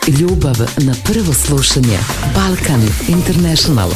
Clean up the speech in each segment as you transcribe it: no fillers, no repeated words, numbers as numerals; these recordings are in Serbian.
Ljubav na prvo slušanje. Balkan International.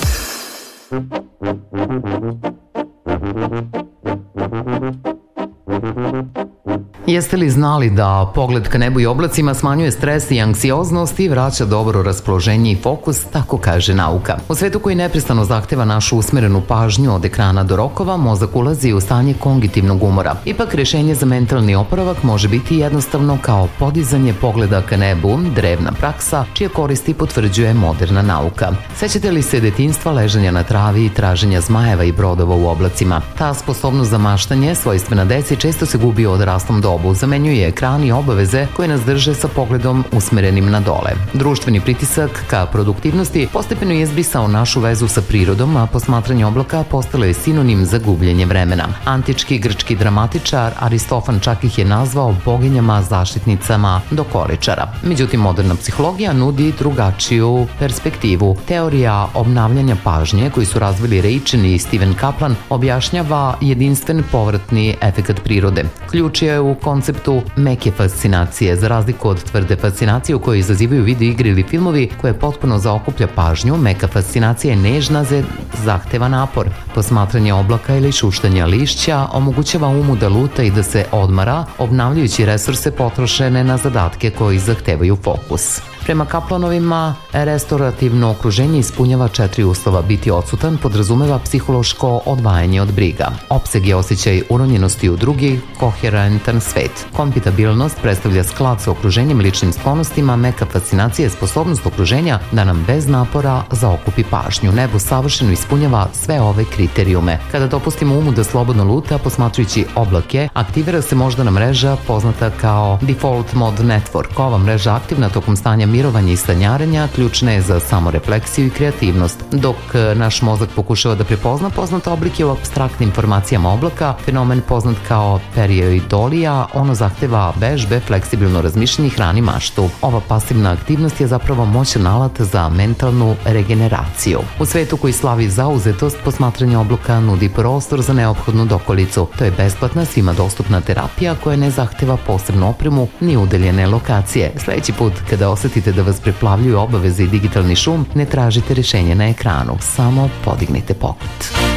Jeste li znali da pogled ka nebu i oblacima smanjuje stres i anksioznost i vraća dobro raspoloženje i fokus, tako kaže nauka. U svetu koji neprestano zahteva našu usmerenu pažnju od ekrana do rokova, mozak ulazi u stanje kognitivnog umora. Ipak rješenje za mentalni oporavak može biti jednostavno kao podizanje pogleda ka nebu, drevna praksa, čije koristi potvrđuje moderna nauka. Sećate li se detinjstva, ležanja na travi i traženja zmajeva i brodova u oblacima? Ta sposobnost za maštanje, svojstvena deci, često se gubi u odraslom dobu. Zamenjuje ekran i obaveze koje nas drže sa pogledom usmerenim na dole. Društveni pritisak ka produktivnosti postepeno je izbrisao našu vezu sa prirodom, a posmatranje oblaka postalo je sinonim za gubljenje vremena. Antički grčki dramatičar Aristofan čak ih je nazvao boginjama, zaštitnicama dokoličara. Međutim, moderna psihologija nudi drugačiju perspektivu. Teorija obnavljanja pažnje, koju su razvili Reichen i Steven Kaplan, objašnjava jedinstven povratni efekat prirode. Ključ je u konceptu meke fascinacije, za razliku od tvrde fascinacije u kojoj izazivaju video igre ili filmovi koje potpuno zaokuplja pažnju. Meka fascinacija je nežna, zahteva napor. Posmatranje oblaka ili šuštanja lišća omogućava umu da luta i da se odmara, obnavljajući resurse potrošene na zadatke koji zahtevaju fokus. Prema Kaplanovima, restorativno okruženje ispunjava 4 uslova. Biti odsutan podrazumeva psihološko odvajanje od briga. Opseg je osjećaj uronjenosti u drugi, koherentan svet. Kompatibilnost predstavlja sklad sa okruženjem, ličnim sklonostima. Meka fascinacija je sposobnost okruženja da nam bez napora zaokupi pažnju. Nebo savršeno ispunjava sve ove kriterijume. Kada dopustimo umu da slobodno luta posmatrujući oblake, aktivira se moždana mreža poznata kao default mode network. Ova mreža aktivna tokom stanja mirovanja i sanjarenja ključna je za samorefleksiju i kreativnost. Dok naš mozak pokušava da prepozna poznate oblike u apstraktnim informacijama oblaka, fenomen poznat kao perioidolija, ono zahteva vežbe, fleksibilno razmišljanje i hrani maštu. Ova pasivna aktivnost je zapravo moćan alat za mentalnu regeneraciju. U svetu koji slavi zauzetost, posmatranje oblaka nudi prostor za neophodnu dokolicu. To je besplatna, svima dostupna terapija koja ne zahteva posebnu opremu ni udaljene lokacije. Sljedeći put kada osetite da vas preplavljuju obaveze i digitalni šum, ne tražite rješenje na ekranu, samo podignite pogled.